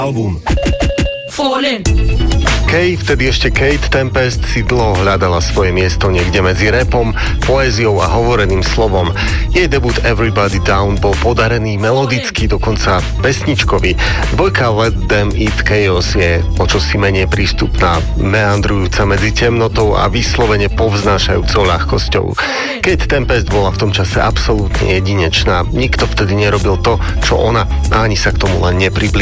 album. Fallen. Kay, vtedy ešte Kate Tempest, si dlho hľadala svoje miesto niekde medzi rapom, poéziou a hovoreným slovom. Jej debut Everybody Down bol podarený melodicky, dokonca pesničkový. Dvojka Let Them Eat Chaos je o čosi menej prístupná, meandrujúca medzi temnotou a vyslovene povznášajúcou ľahkosťou. Kate Tempest bola v tom čase absolútne jedinečná. Nikto vtedy nerobil to, čo ona, a ani sa k tomu len nepriblížil.